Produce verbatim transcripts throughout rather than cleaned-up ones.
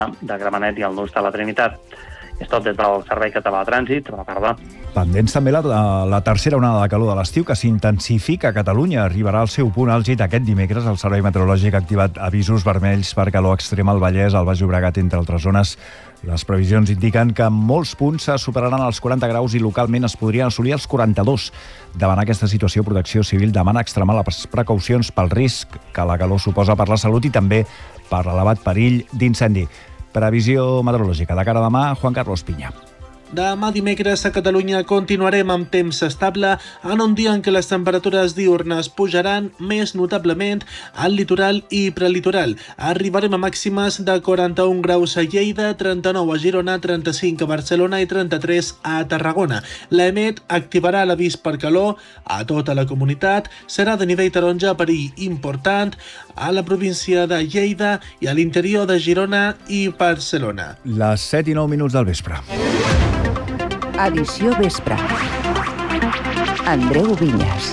de Gramenet i el Nus de la Trinitat. És tot des del Servei Català de Trànsit. Bona tarda. Pendents també la, la tercera onada de calor de l'estiu que s'intensifica a Catalunya. Arribarà al seu punt àlgid aquest dimecres. El Servei Meteorològic ha activat avisos vermells per calor extrema al Vallès, al Baix Llobregat, entre altres zones. Les previsions indiquen que en molts punts se superaran els quaranta graus i localment es podrien assolir els quaranta-dos. Davant aquesta situació, Protecció Civil demana extremar les precaucions pel risc que la calor suposa per la salut i també per l'elevat perill d'incendi. Previsió meteorològica de cara a demà, Juan Carlos Piña. Demà dimecres a Catalunya continuarem amb temps estable en un dia en què les temperatures diürnes pujaran més notablement al litoral i prelitoral. Arribarem a màximes de quaranta-un graus a Lleida, trenta-nou a Girona, trenta-cinc a Barcelona i trenta-tres a Tarragona. L'EMET activarà l'avís per calor a tota la comunitat. Serà de nivell taronja, perill important a la província de Lleida i a l'interior de Girona i Barcelona. Les set i nou minuts del vespre. Edició Vespre. Andreu Vinyes.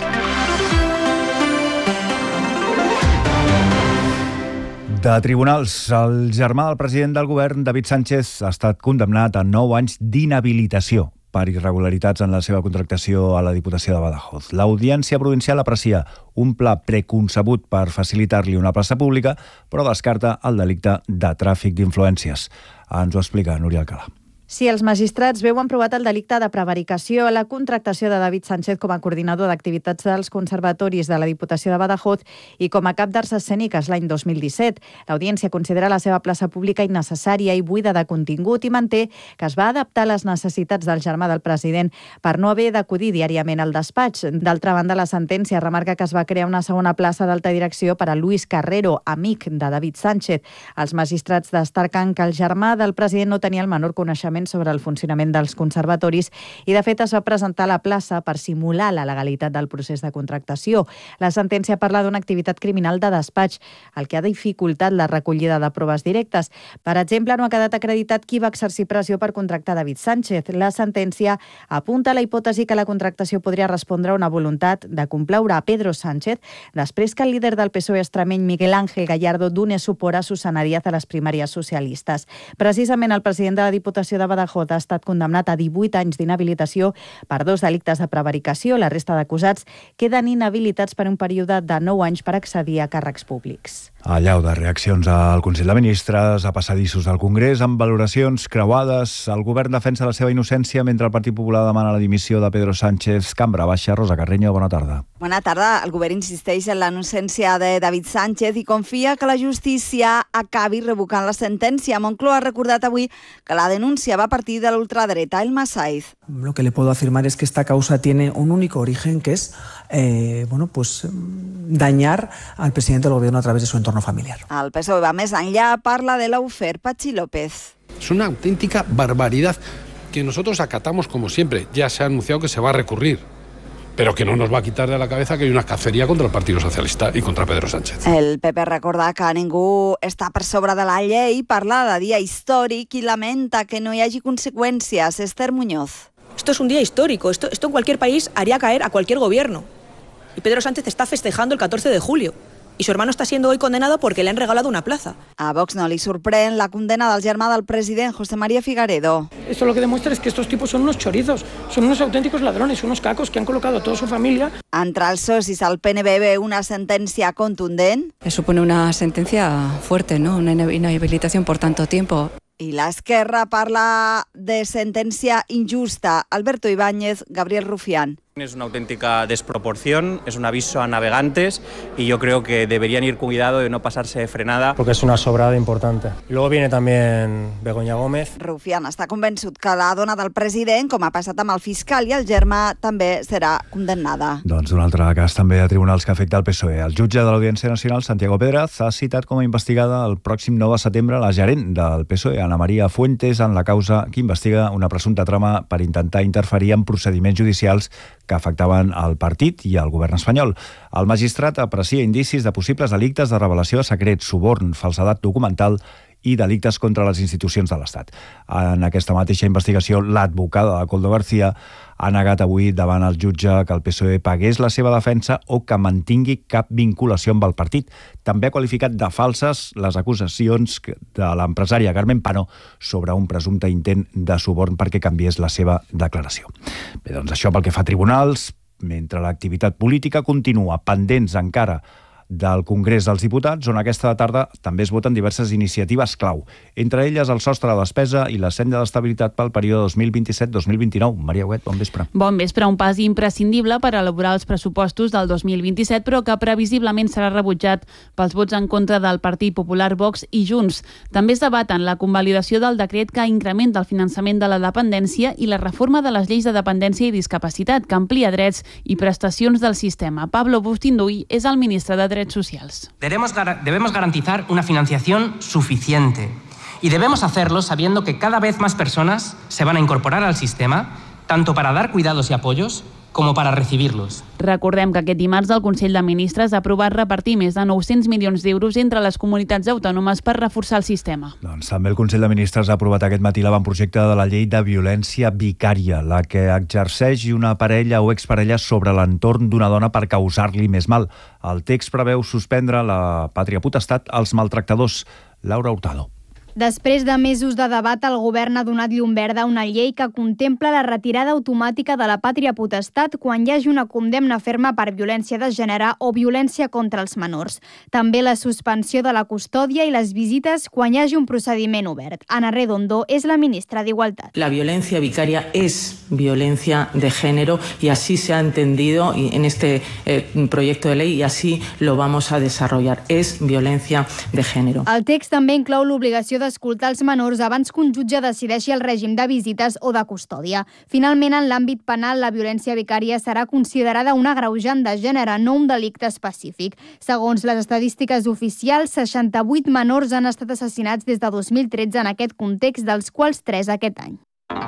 De tribunals, el germà del president del govern, David Sánchez, ha estat condemnat a nou anys d'inhabilitació per irregularitats en la seva contractació a la Diputació de Badajoz. L'Audiència Provincial aprecia un pla preconcebut per facilitar-li una plaça pública, però descarta el delicte de tràfic d'influències. Ens ho explica Núria Alcalà. Si els magistrats veuen provat el delicte de prevaricació a la contractació de David Sánchez com a coordinador d'activitats dels conservatoris de la Diputació de Badajoz i com a cap d'arts escèniques l'any dos mil disset, l'Audiència considera la seva plaça pública innecessària i buida de contingut i manté que es va adaptar a les necessitats del germà del president per no haver d'acudir diàriament al despatx. D'altra banda, la sentència remarca que es va crear una segona plaça d'alta direcció per a Luis Carrero, amic de David Sánchez. Els magistrats destaquen que el germà del president no tenia el menor coneixement sobre el funcionament dels conservatoris i, de fet, es va presentar a la plaça per simular la legalitat del procés de contractació. La sentència parla d'una activitat criminal de despatx, el que ha dificultat la recollida de proves directes. Per exemple, no ha quedat acreditat qui va exercir pressió per contractar David Sánchez. La sentència apunta a la hipòtesi que la contractació podria respondre a una voluntat de complaure a Pedro Sánchez després que el líder del P S O E extremeny Miguel Ángel Gallardo donés suport a Susana Díaz a les primàries socialistes. Precisament el president de la Diputació de Badajoz ha estat condemnat a divuit anys d'inhabilitació per dos delictes de prevaricació. La resta d'acusats queden inhabilitats per un període de nou anys per accedir a càrrecs públics. Allau de reaccions al Consell de Ministres, a passadissos del Congrés, amb valoracions creuades. El govern defensa la seva innocència mentre el Partit Popular demana la dimissió de Pedro Sánchez. Cambra baixa. Rosa Carreño, bona tarda. Bona tarda. El govern insisteix en la innocència de David Sánchez i confia que la justícia acabi revocant la sentència. Moncloa ha recordat avui que la denúncia va partir de la ultradereta Elma Saiz. Lo que le puedo afirmar es que esta causa tiene un único origen, que es eh, bueno, pues, dañar al presidente del gobierno a través de su entorno familiar. El P S O E va més enllà, parla de l'aufer Patxi López. Es una auténtica barbaridad que nosotros acatamos como siempre. Ya se ha anunciado que se va a recurrir, pero que no nos va a quitar de la cabeza que hay una cacería contra el Partido Socialista i contra Pedro Sánchez. El P P recorda que ningú està per sobre de la llei, parla de dia històric i lamenta que no hi hagi conseqüències. Esther Muñoz. Esto es un día histórico. Esto, esto en cualquier país haría caer a cualquier gobierno. Y Pedro Sánchez está festejando el catorce de julio. Y su hermano está siendo hoy condenado porque le han regalado una plaza. A Vox no li sorprèn la condena del germà del president, José María Figaredo. Esto lo que demuestra es que estos tipos son unos chorizos, son unos auténticos ladrones, unos cacos que han colocado a toda su familia. Entre els socis al P N B ve una sentència contundent. Supone una sentencia fuerte, ¿no? Una inhabilitación por tanto tiempo. I l'esquerra parla de sentència injusta. Alberto Ibáñez, Gabriel Rufián. Es una auténtica desproporción, es un aviso a navegantes y yo creo que deberían ir con cuidado de no pasarse de frenada. Porque es una sobrada importante. Luego viene también Begoña Gómez. Rufián està convençut que la dona del president, com ha passat amb el fiscal i el germà, també serà condemnada. Doncs un altre cas també a tribunals que afecta el P S O E. El jutge de l'Audiència Nacional, Santiago Pedraz, ha citat com a investigada el pròxim nou de setembre la gerent del P S O E, Ana María Fuentes, en la causa que investiga una presumpta trama per intentar interferir en procediments judicials que afectaven el partit i el govern espanyol. El magistrat aprecia indicis de possibles delictes de revelació de secrets, suborn, falsedat documental i delictes contra les institucions de l'Estat. En aquesta mateixa investigació, l'advocada de Koldo García ha negat avui davant el jutge que el P S O E pagués la seva defensa o que mantingui cap vinculació amb el partit. També ha qualificat de falses les acusacions de l'empresària Carmen Pano sobre un presumpte intent de suborn perquè canviés la seva declaració. Bé, doncs això pel que fa a tribunals, mentre l'activitat política continua pendents encara del Congrés dels Diputats, on aquesta tarda també es voten diverses iniciatives clau, entre elles el sostre de despesa i la senda d'estabilitat pel període dos mil vint-i-set dos mil vint-i-nou. Maria Huguet, bon vespre. Bon vespre, un pas imprescindible per elaborar els pressupostos del dos mil vint-i-set, però que previsiblement serà rebutjat pels vots en contra del Partit Popular, Vox i Junts. També es debaten la convalidació del decret que incrementa el finançament de la dependència i la reforma de les lleis de dependència i discapacitat, que amplia drets i prestacions del sistema. Pablo Bustinduy és el ministre de Drets Socials. Debemos, debemos garantizar una financiación suficiente y debemos hacerlo sabiendo que cada vez más personas se van a incorporar al sistema, tanto para dar cuidados y apoyos como para recibirlos. Recordem que aquest dimarts el Consell de Ministres ha aprovat repartir més de nou-cents milions d'euros entre les comunitats autònomes per reforçar el sistema. Doncs també el Consell de Ministres ha aprovat aquest matí l'avantprojecte de la llei de violència vicària, la que exerceix una parella o exparella sobre l'entorn d'una dona per causar-li més mal. El text preveu suspendre la pàtria potestat als maltractadors. Laura Hurtado. Després de mesos de debat, el govern ha donat llum verda a una llei que contempla la retirada automàtica de la pàtria potestat quan hi hagi una condemna ferma per violència de gènere o violència contra els menors. També la suspensió de la custòdia i les visites quan hi hagi un procediment obert. Ana Redondo és la ministra d'Igualtat. La violencia vicaria es violencia de género y así se ha entendido en este eh, proyecto de ley y así lo vamos a desarrollar. Es violencia de género. El text també inclou l'obligació d'escoltar els menors abans que un jutge decideixi el règim de visites o de custòdia. Finalment, en l'àmbit penal, la violència vicària serà considerada un agreujant de gènere, no un delicte específic. Segons les estadístiques oficials, seixanta-vuit menors han estat assassinats des de dos mil tretze en aquest context, dels quals tres aquest any.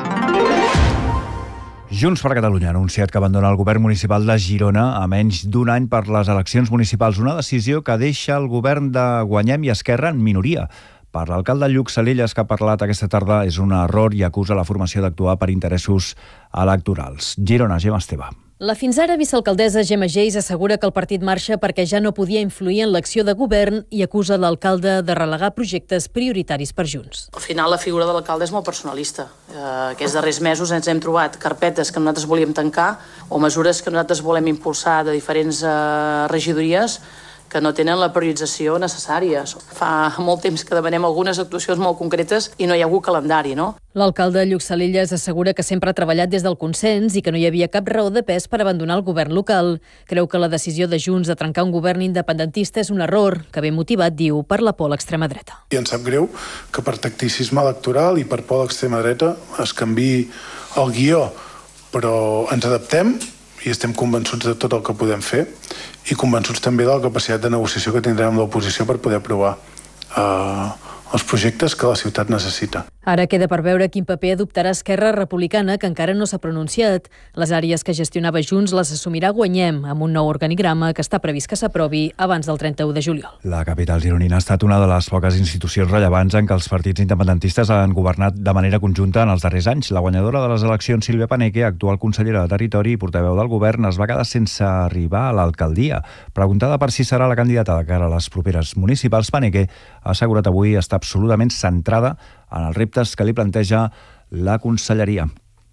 Junts per Catalunya ha anunciat que abandona el govern municipal de Girona a menys d'un any per les eleccions municipals, una decisió que deixa el govern de Guanyem i Esquerra en minoria. Per l'alcalde Lluc Salelles, que ha parlat aquesta tarda, és un error i acusa la formació d'actuar per interessos electorals. Girona, Gemma Esteve. La fins ara vicealcaldessa Gemma Geis assegura que el partit marxa perquè ja no podia influir en l'acció de govern i acusa l'alcalde de relegar projectes prioritaris per Junts. Al final la figura de l'alcalde és molt personalista. Eh, aquests darrers mesos ens hem trobat carpetes que nosaltres volíem tancar o mesures que nosaltres volem impulsar de diferents eh, regidories que no tenen la priorització necessària. Fa molt temps que demanem algunes actuacions molt concretes i no hi ha hagut calendari, no? L'alcalde Lluc Salelles assegura que sempre ha treballat des del consens i que no hi havia cap raó de pes per abandonar el govern local. Creu que la decisió de Junts de trencar un govern independentista és un error que ve motivat, diu, per la por a l'extrema dreta. I ens sap greu que per tacticisme electoral i per por a l'extrema dreta es canviï el guió, però ens adaptem i estem convençuts de tot el que podem fer i convençuts també de la capacitat de negociació que tindrem amb l'oposició per poder aprovar eh, els projectes que la ciutat necessita. Ara queda per veure quin paper adoptarà Esquerra Republicana, que encara no s'ha pronunciat. Les àrees que gestionava Junts les assumirà Guanyem, amb un nou organigrama que està previst que s'aprovi abans del trenta-u de juliol. La capital gironina ha estat una de les poques institucions rellevants en què els partits independentistes han governat de manera conjunta en els darrers anys. La guanyadora de les eleccions, Sílvia Paneque, actual consellera de Territori i portaveu del govern, es va quedar sense arribar a l'alcaldia. Preguntada per si serà la candidata de cara a les properes municipals, Paneque ha assegurat avui estar absolutament centrada en els reptes que li planteja la conselleria.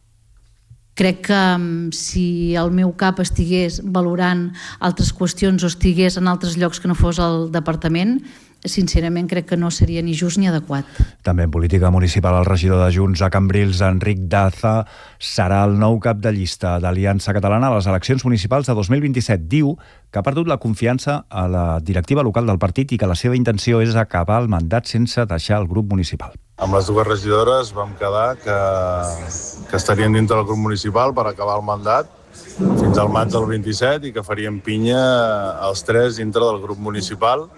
Crec que si el meu cap estigués valorant altres qüestions o estigués en altres llocs que no fos el departament, sincerament crec que no seria ni just ni adequat. També en política municipal, el regidor de Junts a Cambrils, Enric Daza, serà el nou cap de llista d'Aliança Catalana a les eleccions municipals de dos mil vint-i-set. Diu que ha perdut la confiança a la directiva local del partit i que la seva intenció és acabar el mandat sense deixar el grup municipal. Amb les dues regidores vam quedar que, que estarien dintre del grup municipal per acabar el mandat fins al maig del vint-i-set i que faríem pinya els tres dintre del grup municipal,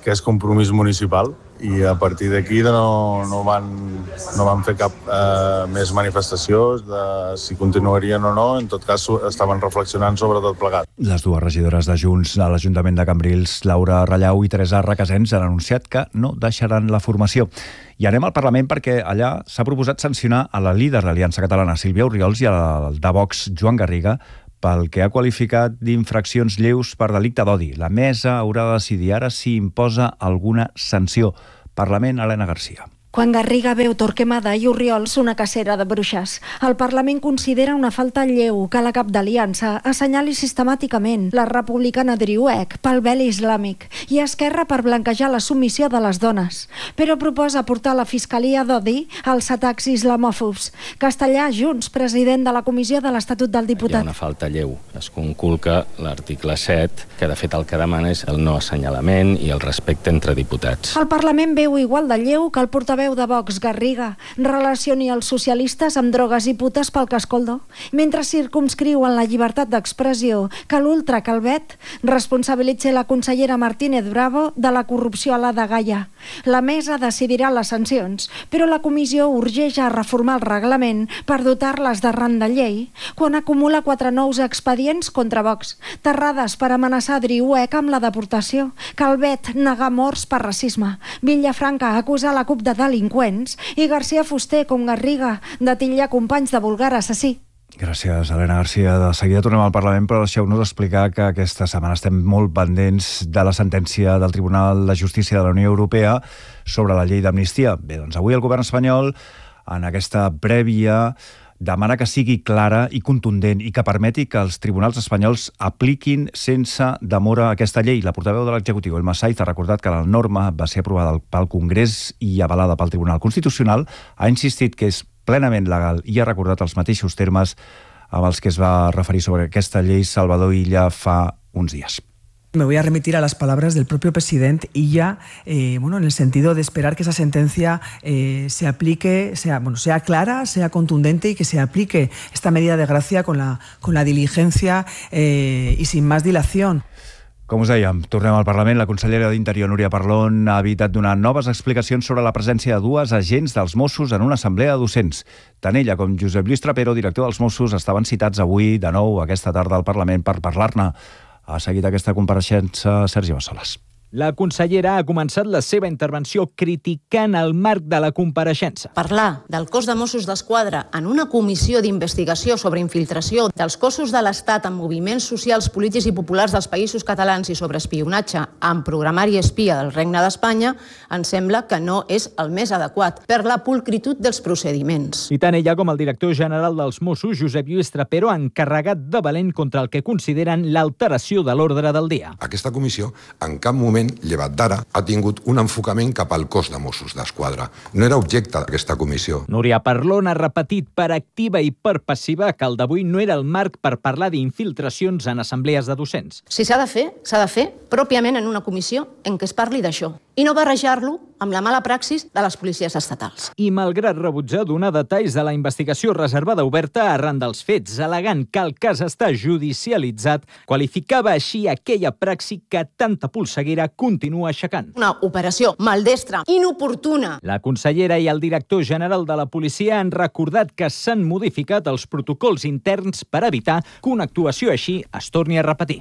que és compromís municipal, i a partir d'aquí no, no, van, no van fer cap eh, més manifestació de si continuarien o no. En tot cas, estaven reflexionant sobre tot plegat. Les dues regidores de Junts a l'Ajuntament de Cambrils, Laura Rallau i Teresa Requesens, han anunciat que no deixaran la formació. I anem al Parlament perquè allà s'ha proposat sancionar a la líder de l'Aliança Catalana, Sílvia Orriols, i al de Vox, Joan Garriga, pel que ha qualificat d'infraccions lleus per delicte d'odi. La mesa haurà de decidir ara si imposa alguna sanció. Parlament, Helena Garcia. Quan Garriga veu Torquemada i Orriols una cacera de bruixes, el Parlament considera una falta lleu que la cap d'Aliança assenyali sistemàticament la republicana Driouech pel vel islàmic i Esquerra per blanquejar la submissió de les dones, però proposa portar la Fiscalia d'Odi als atacs islamòfobs. Castellà, Junts, president de la Comissió de l'Estatut del Diputat. Hi ha una falta lleu. Es conculca l'article set, que de fet el que demana és el no assenyalament i el respecte entre diputats. El Parlament veu igual de lleu que el portaveu de Vox, Garriga, relacioni els socialistes amb drogues i putes pel Cascoldo, mentre circumscriu en la llibertat d'expressió que l'Ultra Calvet responsabilitza la consellera Martínez Bravo de la corrupció a la de Gaia. La mesa decidirà les sancions, però la comissió urgeix a reformar el reglament per dotar-les de rang de llei quan acumula quatre nous expedients contra Vox, Terrades per amenaçar Driouech amb la deportació, Calvet negar morts per racisme, Villafranca acusar la CUP de delinqüents i García Fuster, com Garriga, de titllar companys de vulgar assassí. Gràcies, Helena Garcia. De seguida tornem al Parlament, però deixeu-nos explicar que aquesta setmana estem molt pendents de la sentència del Tribunal de Justícia de la Unió Europea sobre la llei d'amnistia. Bé, doncs avui el govern espanyol, en aquesta prèvia, demana que sigui clara i contundent i que permeti que els tribunals espanyols apliquin sense demora aquesta llei. La portaveu de l'executiu, Elma Saiz, ha recordat que la norma va ser aprovada pel Congrés i avalada pel Tribunal Constitucional. Ha insistit que és plenament legal i ha recordat els mateixos termes amb els que es va referir sobre aquesta llei Salvador Illa fa uns dies. Me voy a remitir a las palabras del propio presidente Illa, eh, bueno, en el sentido de esperar que esa sentencia eh, se aplique, sea, bueno, sea clara, sea contundente y que se aplique esta medida de gracia con la, con la diligencia eh, y sin más dilación. Com us dèiem, tornem al Parlament. La consellera d'Interior, Núria Parlon, ha evitat donar noves explicacions sobre la presència de dues agents dels Mossos en una assemblea de docents. Tant ella com Josep Lluís Trapero, director dels Mossos, estaven citats avui de nou aquesta tarda al Parlament per parlar-ne. Ha seguit aquesta compareixença Sergi Bassoles. La consellera ha començat la seva intervenció criticant el marc de la compareixença. Parlar del cos de Mossos d'Esquadra en una comissió d'investigació sobre infiltració dels cossos de l'Estat en moviments socials, polítics i populars dels països catalans i sobre espionatge amb programari espia del Regne d'Espanya ens sembla que no és el més adequat per la pulcritud dels procediments. I tant ella com el director general dels Mossos, Josep Lluís Trapero, han carregat de valent contra el que consideren l'alteració de l'ordre del dia. Aquesta comissió en cap moment, llevat d'ara, ha tingut un enfocament cap al cos de Mossos d'Esquadra. No era objecte d'aquesta comissió. Núria Parlon ha repetit per activa i per passiva que el d'avui no era el marc per parlar d'infiltracions en assemblees de docents. Si s'ha de fer, s'ha de fer pròpiament en una comissió en què es parli d'això i no barrejar-lo amb la mala praxis de les policies estatals. I malgrat rebutjar donar detalls de la investigació reservada oberta arran dels fets, al·legant que el cas està judicialitzat, qualificava així aquella praxi que tanta polseguera continua aixecant. Una operació maldestra, inoportuna. La consellera i el director general de la policia han recordat que s'han modificat els protocols interns per evitar que una actuació així es torni a repetir.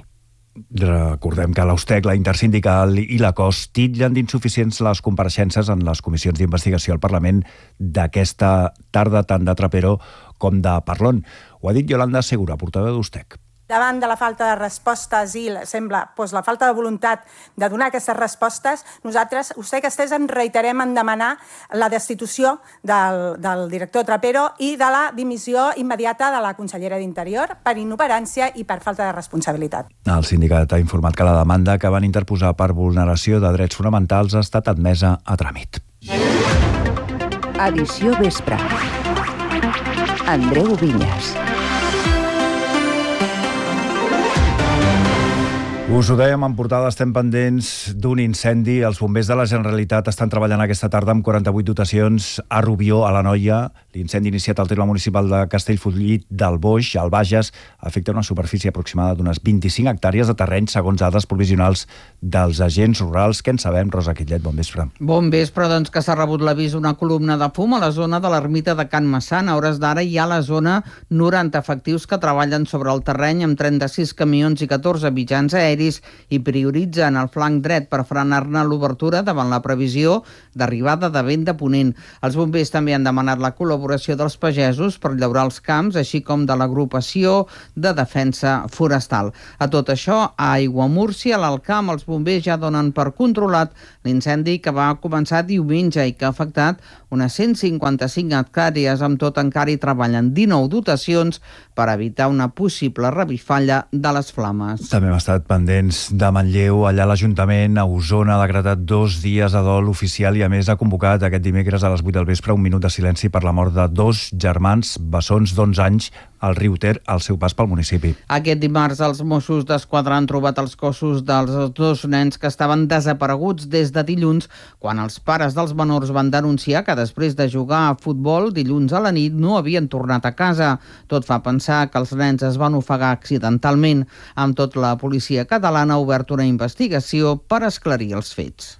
Recordem que l'Austec, la Intersindical i la COS titllen d'insuficients les compareixences en les comissions d'investigació al Parlament d'aquesta tarda, tant de Trapero com de Parlon. Ho ha dit Yolanda Segura, portaveu d'Austec. Davant de la falta de respostes i sembla doncs, la falta de voluntat de donar aquestes respostes, nosaltres, us sé que estès en reiterem en demanar la destitució del, del director Trapero i de la dimissió immediata de la consellera d'Interior per inoperància i per falta de responsabilitat. El sindicat ha informat que la demanda que van interposar per vulneració de drets fonamentals ha estat admesa a tràmit. Edició Vespre. Andreu Vinyes. Us ho dèiem, en portada estem pendents d'un incendi. Els bombers de la Generalitat estan treballant aquesta tarda amb quaranta-vuit dotacions a Rubió, a l'Anoia. L'incendi iniciat al terme municipal de Castellfollit del Boix, al Bages, afecta una superfície aproximada d'unes vint-i-cinc hectàrees de terreny, segons dades provisionals dels agents rurals. Què en sabem, Rosa Quillet? Bon vespre. Bon vespre, doncs que s'ha rebut l'avís d'una columna de fum a la zona de l'ermita de Can Massana. A hores d'ara hi ha a la zona noranta efectius que treballen sobre el terreny amb trenta-sis camions i catorze mitjans aeris i prioritzen el flanc dret per frenar-ne l'obertura davant la previsió d'arribada de vent de ponent. Els bombers també han demanat la col·laboració dels pagesos per llaurar els camps, així com de l'agrupació de defensa forestal. A tot això, a Aiguamúrcia, a l'Alcamp, els bombers ja donen per controlat l'incendi que va començar diumenge i que ha afectat unes cent cinquanta-cinc hectàrees. Amb tot, encara hi treballen dinou dotacions per evitar una possible revifalla de les flames. També hem estat pendents de Manlleu. Allà l'Ajuntament a Osona ha decretat dos dies de dol oficial i a més ha convocat aquest dimecres a les vuit del vespre un minut de silenci per la mort de dos germans bessons d'onze anys al riu Ter al seu pas pel municipi. Aquest dimarts els Mossos d'Esquadra han trobat els cossos dels dos nens que estaven desapareguts des de dilluns, quan els pares dels menors van denunciar que després de jugar a futbol dilluns a la nit no havien tornat a casa. Tot fa pensar que els nens es van ofegar accidentalment. Amb tot, la policia catalana ha obert una investigació per esclarir els fets.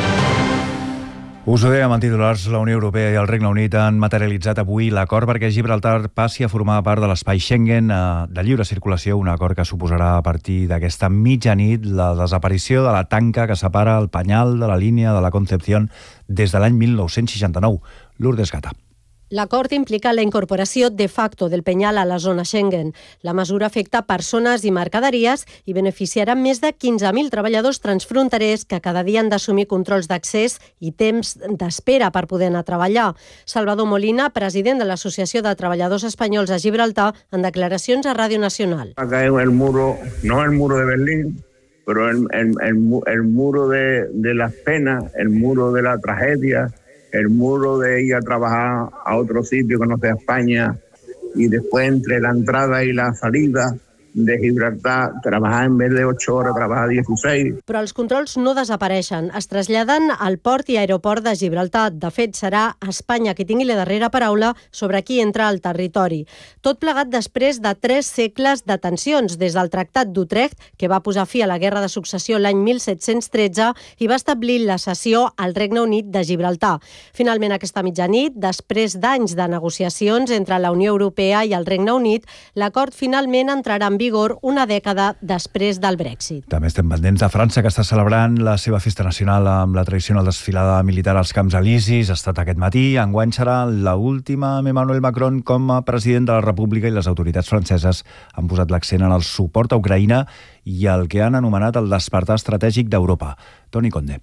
Us ho dèiem en titulars, la Unió Europea i el Regne Unit han materialitzat avui l'acord perquè Gibraltar passi a formar part de l'espai Schengen de lliure circulació, un acord que suposarà a partir d'aquesta mitjanit la desaparició de la tanca que separa el Penyal de la línia de la Concepción des de l'any mil nou-cents seixanta-nou. Lourdes Gata. L'acord implica la incorporació de facto del Penyal a la zona Schengen. La mesura afecta persones i mercaderies i beneficiarà més de quinze mil treballadors transfronterers que cada dia han d'assumir controls d'accés i temps d'espera per poder anar a treballar. Salvador Molina, president de l'Associació de Treballadors Espanyols a Gibraltar, en declaracions a Ràdio Nacional. Acá es el muro, no el muro de Berlín, pero el, el, el, el muro de, de las penas, el muro de la tragedia, el muro de ir a trabajar a otro sitio que no sea España y después entre la entrada y la salida de Gibraltar, trabajar en vez de ocho horas, trabajar dieciséis. Però els controls no desapareixen. Es traslladen al port i aeroport de Gibraltar. De fet, serà Espanya qui tingui la darrera paraula sobre qui entra al territori. Tot plegat després de tres segles de tensions, des del Tractat d'Utrecht, que va posar fi a la Guerra de Successió l'any mil set-cents tretze i va establir la cessió al Regne Unit de Gibraltar. Finalment, aquesta mitjanit, després d'anys de negociacions entre la Unió Europea i el Regne Unit, l'acord finalment entrarà en vigor una dècada després del Brexit. També estem pendents de França, que està celebrant la seva festa nacional amb la tradicional desfilada militar als Camps Elisis. Ha estat aquest matí. Enguany serà l'última amb Emmanuel Macron com a president de la República i les autoritats franceses han posat l'accent en el suport a Ucraïna i el que han anomenat el despertar estratègic d'Europa. Toni Conde.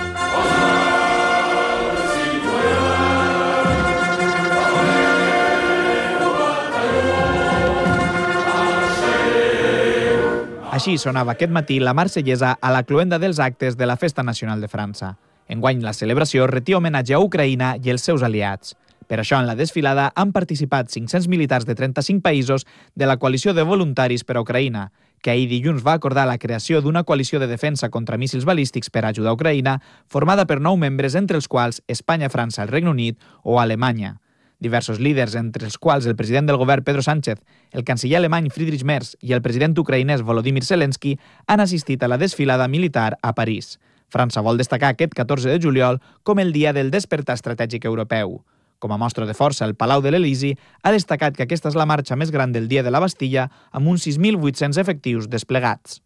Així sonava aquest matí la marsellesa a la cloenda dels actes de la Festa Nacional de França. Enguany la celebració retia homenatge a Ucraïna i els seus aliats. Per això en la desfilada han participat cinc-cents militars de trenta-cinc països de la coalició de voluntaris per a Ucraïna, que ahir dilluns va acordar la creació d'una coalició de defensa contra míssils balístics per a ajudar a Ucraïna, formada per nou membres, entre els quals Espanya, França, el Regne Unit o Alemanya. Diversos líders, entre els quals el president del govern Pedro Sánchez, el canceller alemany Friedrich Merz i el president ucraïnès Volodymyr Zelensky, han assistit a la desfilada militar a París. França vol destacar aquest catorze de juliol com el dia del despertar estratègic europeu. Com a mostra de força, el Palau de l'Elisi ha destacat que aquesta és la marxa més gran del dia de la Bastilla, amb uns sis mil vuit-cents efectius desplegats.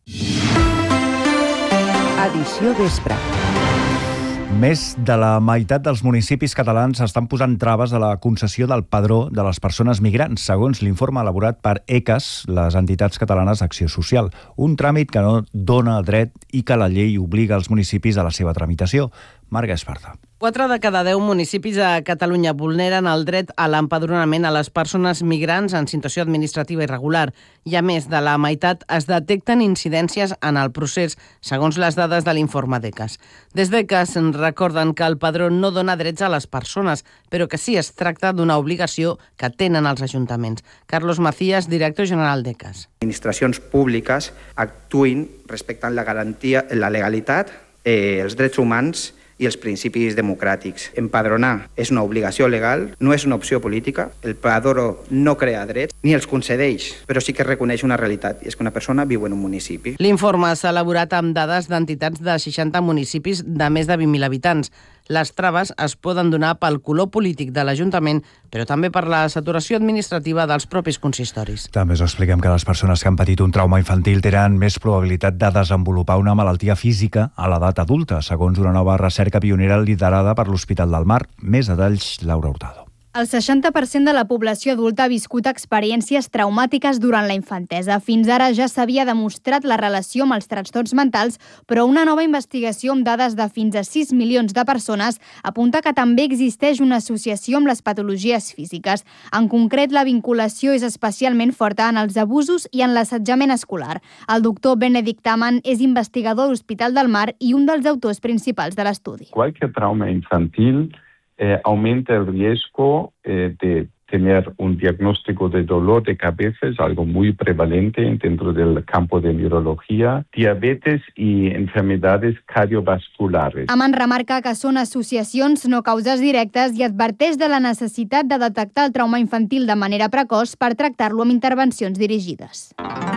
Edició vespre. Més de la meitat dels municipis catalans estan posant traves a la concessió del padró de les persones migrants, segons l'informe elaborat per E C A S, les entitats catalanes d'Acció Social. Un tràmit que no dona dret i que la llei obliga els municipis a la seva tramitació. Marga Esparza. Quatre de cada deu municipis a Catalunya vulneren el dret a l'empadronament a les persones migrants en situació administrativa irregular i, a més de la meitat, es detecten incidències en el procés, segons les dades de l'informe d'E C A S. Des d'E C A S recorden que el padró no dona drets a les persones, però que sí es tracta d'una obligació que tenen els ajuntaments. Carlos Macías, director general d'E C A S. Administracions públiques actuïn respectant la garantia, la legalitat, eh, els drets humans i i els principis democràtics. Empadronar és una obligació legal, no és una opció política. El Padró no crea drets ni els concedeix, però sí que reconeix una realitat, i és que una persona viu en un municipi. L'informe s'ha elaborat amb dades d'entitats de seixanta municipis de més de vint mil habitants. Les traves es poden donar pel color polític de l'Ajuntament, però també per la saturació administrativa dels propis consistoris. També us expliquem que les persones que han patit un trauma infantil tenen més probabilitat de desenvolupar una malaltia física a l'edat adulta, segons una nova recerca pionera liderada per l'Hospital del Mar. Més detalls, Laura Hurtado. El seixanta per cent de la població adulta ha viscut experiències traumàtiques durant la infantesa. Fins ara ja s'havia demostrat la relació amb els trastorns mentals, però una nova investigació amb dades de fins a sis milions de persones apunta que també existeix una associació amb les patologies físiques. En concret, la vinculació és especialment forta en els abusos i en l'assetjament escolar. El doctor Benedict Amann és investigador de l'Hospital del Mar i un dels autors principals de l'estudi. Cualquier trauma infantil Eh, aumenta el riesgo eh, de tener un diagnóstico de dolor de cabeza, es algo muy prevalente dentro del campo de neurología, diabetes y enfermedades cardiovasculares. Amann remarca que són associacions no causes directes i adverteix de la necessitat de detectar el trauma infantil de manera precoç per tractar-lo amb intervencions dirigides.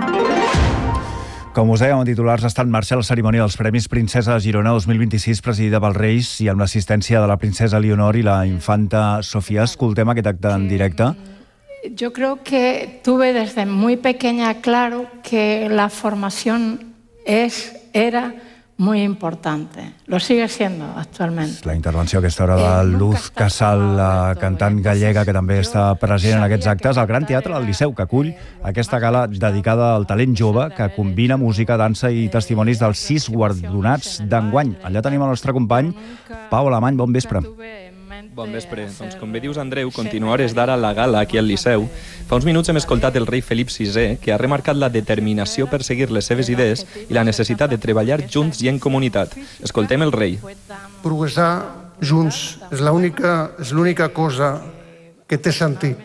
Com us dèiem, en titulars, està en marxa la cerimònia dels Premis Princesa de Girona dos mil vint-i-sis, presidida pels Reis i amb l'assistència de la princesa Leonor i la infanta Sofía. Escoltem aquest acte en directe. Yo creo que tuve desde muy pequeña claro que la formación es, era muy importante. Lo sigue siendo actualmente. La intervenció a aquesta hora de Luz Casal, la cantant gallega que també està present en aquests actes al Gran Teatre del Liceu, que acull aquesta gala dedicada al talent jove que combina música, dansa i testimonis dels sis guardonats d'enguany. Allà tenim el nostre company Pau Alemany. Bon vespre. Bon vespre. Doncs com bé dius, Andreu, continua a hores d'ara la gala aquí al Liceu. Fa uns minuts hem escoltat el rei Felip sisè, que ha remarcat la determinació per seguir les seves idees i la necessitat de treballar junts i en comunitat. Escoltem el rei. Progressar junts és l'única és l'única cosa que té sentit.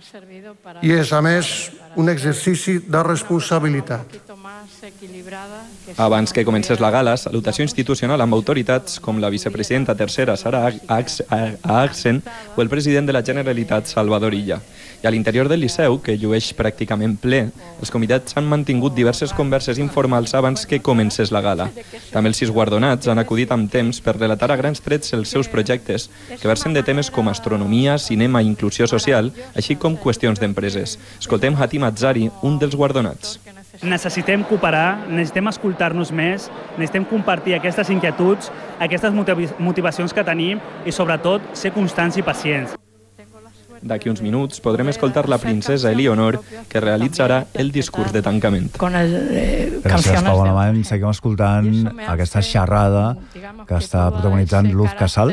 I és, a més, un exercici de responsabilitat. Abans que comencés la gala, salutació institucional amb autoritats com la vicepresidenta tercera, Sara Ahagsen, o el president de la Generalitat, Salvador Illa. I a l'interior del Liceu, que llueix pràcticament ple, els convidats han mantingut diverses converses informals abans que comencés la gala. També els sis guardonats han acudit amb temps per relatar a grans trets els seus projectes, que versen de temes com astronomia, cinema i inclusió social, així com qüestions d'empreses. Escoltem Hatim Atzari, un dels guardonats. Necessitem cooperar, necessitem escoltar-nos més, necessitem compartir aquestes inquietuds, aquestes motivacions que tenim i, sobretot, ser constants i pacients. D'aquí uns minuts podrem escoltar la princesa Eleonor, que realitzarà el discurs de tancament. Gràcies, Pau Alemany. Seguim escoltant aquesta xerrada que està protagonitzant Luz Casal.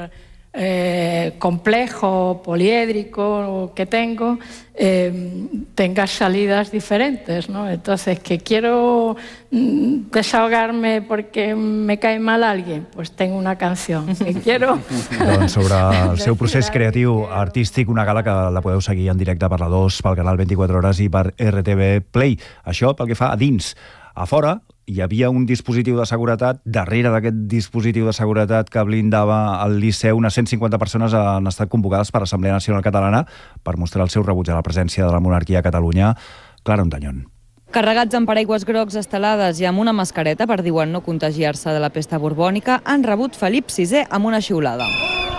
Eh, complejo, poliédrico que tengo, eh, tenga salidas diferentes, ¿no? Entonces, que quiero mm, desahogarme porque me cae mal alguien, pues tengo una canción. Que quiero... Doncs sobre el seu procés creatiu artístic, una gala que la podeu seguir en directe per la dos, pel canal vint-i-quatre hores i per R T V Play. Això pel que fa a dins. A fora hi havia un dispositiu de seguretat, darrere d'aquest dispositiu de seguretat que blindava el Liceu, unes cent cinquanta persones han estat convocades per l'Assemblea Nacional Catalana per mostrar el seu rebuig a la presència de la monarquia a Catalunya. Clara Ontañón. Carregats amb paraigües grocs estelades i amb una mascareta per, diuen, no contagiar-se de la pesta borbònica, han rebut Felip sisè amb una xiulada.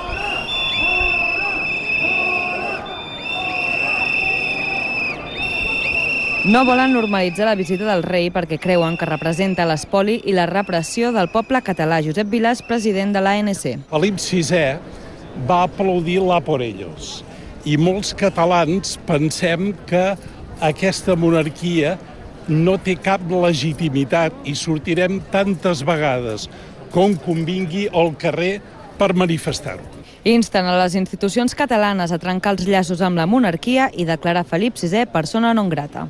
No volen normalitzar la visita del rei perquè creuen que representa l'espoli i la repressió del poble català. Josep Vilàs, president de l'A N C. Felip sisè va aplaudir l'A por ellos i molts catalans pensem que aquesta monarquia no té cap legitimitat i sortirem tantes vegades com convingui al carrer per manifestar-ho. Insten a les institucions catalanes a trencar els llaços amb la monarquia i declarar Felip sisè persona non grata.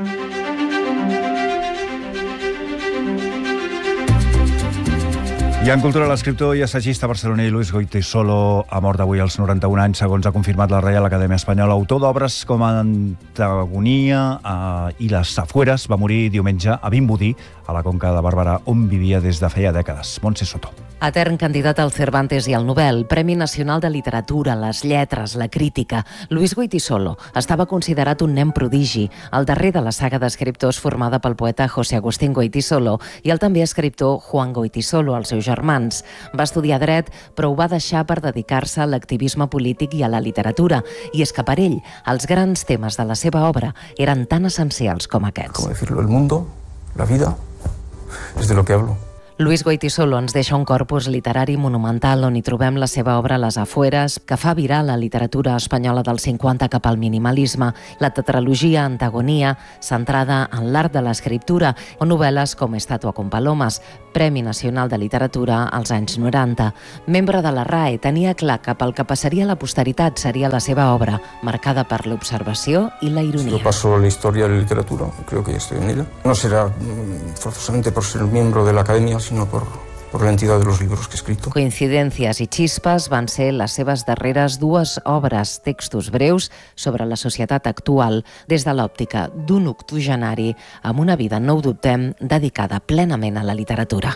I en cultura, l'escriptor i assagista barceloní Luis Goytisolo ha mort avui als noranta-un anys, segons ha confirmat la Reial Acadèmia Espanyola. Autor d'obres com Antagonia eh, i Les Safueres, va morir diumenge a Vimbodí, a la Conca de Barberà, on vivia des de feia dècades. Montse Soto. Etern candidat al Cervantes i al Nobel, Premi Nacional de Literatura, les lletres, la crítica, Luis Goytisolo estava considerat un nen prodigi, el darrer de la saga d'escriptors formada pel poeta José Agustín Goytisolo i el també escriptor Juan Goytisolo, els seus germans. Va estudiar dret, però ho va deixar per dedicar-se a l'activisme polític i a la literatura. I és que per ell, els grans temes de la seva obra eren tan essencials com aquests. ¿Cómo decirlo? El mundo, la vida, es de lo que hablo. Luis Goytisolo ens deixa un corpus literari monumental on hi trobem la seva obra Les Afueres, que fa virar la literatura espanyola dels cinquanta cap al minimalisme, la tetralogia Antagonia, centrada en l'art de l'escriptura, o novel·les com Estàtua con Palomes, Premi Nacional de Literatura als anys noranta. Membre de la R A E, tenia clar que pel que passaria a la posteritat seria la seva obra, marcada per l'observació i la ironia. Si yo paso la historia de la literatura, creo que ya estoy en ella. No será mm, forzosamente por ser miembro de la academia, sino por, por la entidad de los libros que he escrito. Coincidències i xispes van ser les seves darreres dues obres, textos breus sobre la societat actual, des de l'òptica d'un octogenari amb una vida, no ho dubtem, dedicada plenament a la literatura.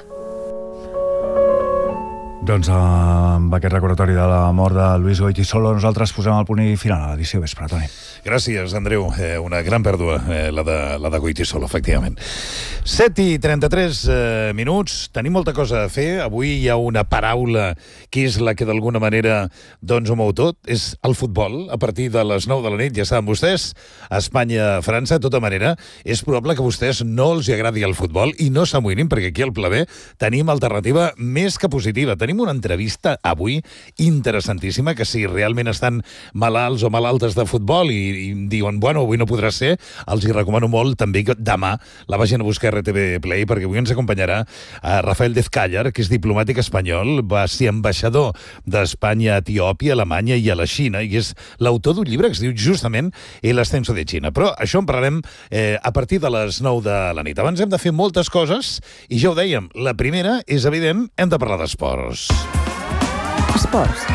Doncs amb aquest recordatori de la mort de Luis Goytisolo nosaltres posem el punt i final a l'edició vespre, Toni. Gràcies, Andreu. Eh, una gran pèrdua, eh, la de, la de Goytisolo, efectivament. set i trenta-tres eh, minuts. Tenim molta cosa a fer. Avui hi ha una paraula que és la que d'alguna manera doncs ho mou tot. És el futbol. A partir de les nou de la nit, ja saben vostès, Espanya-França. De tota manera, és probable que a vostès no els agradi el futbol i no s'amoïnin, perquè aquí al Pla B tenim alternativa més que positiva. Tenim una entrevista avui interessantíssima, que si realment estan malalts o malaltes de futbol i, i diuen, bueno, avui no podrà ser, els hi recomano molt també que demà la vagin a buscar a R T V Play, perquè avui ens acompanyarà a Rafael Dezcayar, que és diplomàtic espanyol, va ser ambaixador d'Espanya a Etiòpia, a Alemanya i a la Xina, i és l'autor d'un llibre que es diu justament El ascenso de China. Però això en parlarem eh, a partir de les nou de la nit. Abans hem de fer moltes coses, i ja ho dèiem, la primera és evident, hem de parlar d'esports. Esports.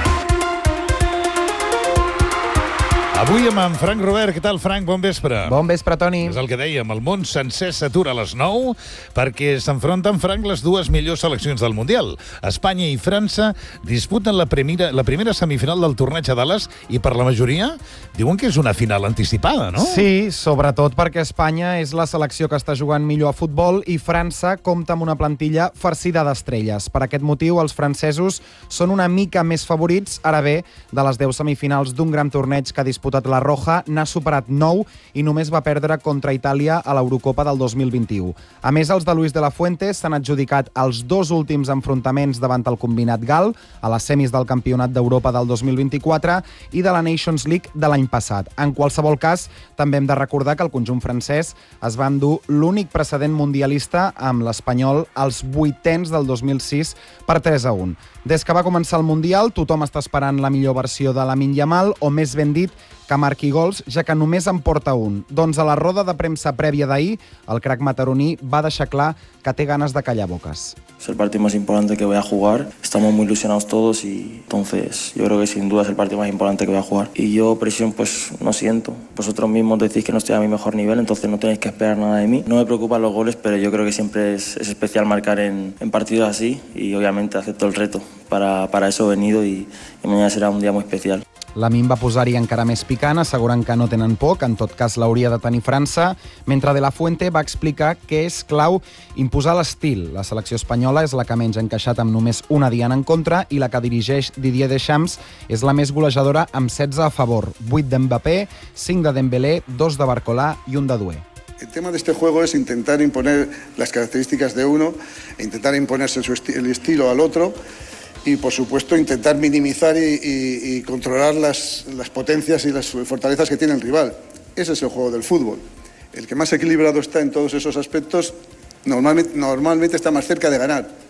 Avui amb en Frank Robert. Què tal, Frank? Bon vespre. Bon vespre, Toni. És el que dèiem, el món sencer s'atura a les nou perquè s'enfronten, Frank, les dues millors seleccions del Mundial. Espanya i França disputen la primera, la primera semifinal del torneig a Dallas i per la majoria diuen que és una final anticipada, no? Sí, sobretot perquè Espanya és la selecció que està jugant millor a futbol i França compta amb una plantilla farcida d'estrelles. Per aquest motiu, els francesos són una mica més favorits. Ara bé, de les deu semifinals d'un gran torneig que ha disputat la Roja, n'ha superat nou i només va perdre contra Itàlia a l'Eurocopa del dos mil vint-i-u. A més, els de Luis de la Fuente s'han adjudicat els dos últims enfrontaments davant el combinat gal, a les semis del Campionat d'Europa del dos mil vint-i-quatre i de la Nations League de l'any passat. En qualsevol cas, també hem de recordar que el conjunt francès es va endur l'únic precedent mundialista amb l'Espanyol als vuitens del dos mil sis per tres a un. Des que va començar el Mundial, tothom està esperant la millor versió de Lamine Yamal, o més ben dit, que marqui gols, ja que només en porta un. Doncs a la roda de premsa prèvia d'ahir, el crac mataroní va deixar clar que té ganes de callar boques. Es el partido más importante que voy a jugar. Estamos muy ilusionados todos y entonces yo creo que sin duda es el partido más importante que voy a jugar. Y yo presión pues no siento. Vosotros mismos decís que no estoy a mi mejor nivel, entonces no tenéis que esperar nada de mí. No me preocupan los goles, pero yo creo que siempre es, es especial marcar en, en partidos así y obviamente acepto el reto. Para, para eso he venido y, y mañana será un día muy especial. Lamine va posar-hi encara més picant, assegurant que no tenen por, que en tot cas l'hauria de tenir França, mentre De la Fuente va explicar que és clau imposar l'estil. La selecció espanyola és la que menys ha encaixat amb només una diana en contra i la que dirigeix Didier Deschamps és la més golejadora amb setze a favor, vuit d'Mbappé, cinc de Dembélé, dos de Barcolà i un de Doué. El tema de este juego es intentar imponer las características de uno e intentar imponerse su esti- el estilo al otro y, por supuesto, intentar minimizar y, y, y controlar las, las potencias y las fortalezas que tiene el rival. Ese es el juego del fútbol. El que más equilibrado está en todos esos aspectos normalmente, normalmente está más cerca de ganar.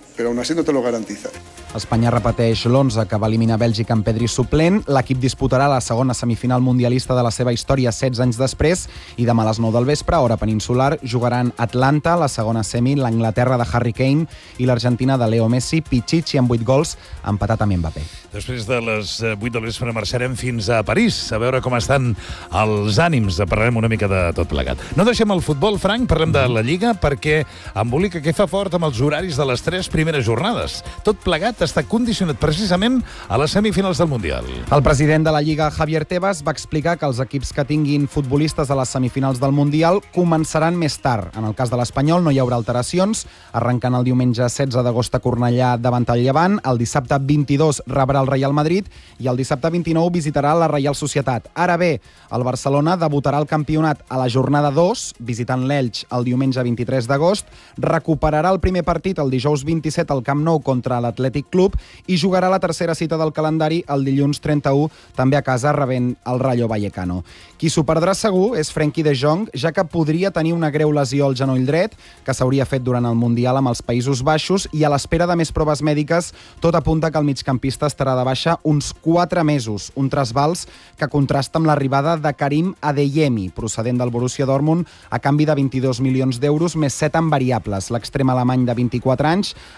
pero aún así no te lo garantiza. Espanya repeteix l'onze que va eliminar Bèlgica amb Pedri suplent. L'equip disputarà la segona semifinal mundialista de la seva història setze anys després i demà a les nou del vespre, hora peninsular, jugaran Atlanta, la segona semi, l'Anglaterra de Harry Kane i l'Argentina de Leo Messi, Pichichi amb vuit gols, empatat amb Mbappé. Després de les vuit del vespre marxarem fins a París a veure com estan els ànims. Parlarem una mica de tot plegat. No deixem el futbol, Frank, parlem de la Lliga perquè embolica que fa fort amb els horaris de les tres primeres jornades. Tot plegat està condicionat precisament a les semifinals del Mundial. El president de la Lliga, Javier Tebas, va explicar que els equips que tinguin futbolistes a les semifinals del Mundial començaran més tard. En el cas de l'Espanyol no hi haurà alteracions, arrencant el diumenge setze d'agost a Cornellà davant el Llevant, el dissabte vint-i-dos rebrà el Real Madrid i el dissabte vint-i-nou visitarà la Reial Societat. Ara bé, el Barcelona debutarà el campionat a la jornada dos, visitant l'Elx el diumenge vint-i-tres d'agost, recuperarà el primer partit el dijous vint-i-set al Camp Nou contra l'Atlètic Club i jugarà la tercera cita del calendari el dilluns trenta-u, també a casa rebent el Rayo Vallecano. Qui s'ho perdrà segur és Frenkie de Jong, ja que podria tenir una greu lesió al genoll dret, que s'hauria fet durant el Mundial amb els Països Baixos, i a l'espera de més proves mèdiques, tot apunta que el migcampista estarà de baixa uns quatre mesos, un trasbals que contrasta amb l'arribada de Karim Adeyemi, procedent del Borussia Dortmund, a canvi de vint-i-dos milions d'euros més set en variables. L'extrem alemany de vint-i-quatre anys